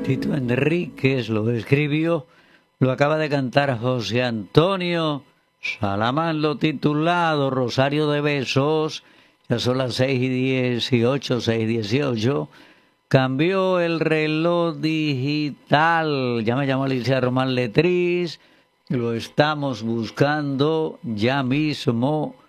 Tito Enríquez lo escribió, lo acaba de cantar José Antonio Salamán, lo titulado Rosario de Besos. Ya son las 6:18, 6:18. Cambió el reloj digital. Ya me llamó Alicia Román Letriz. Lo estamos buscando ya mismo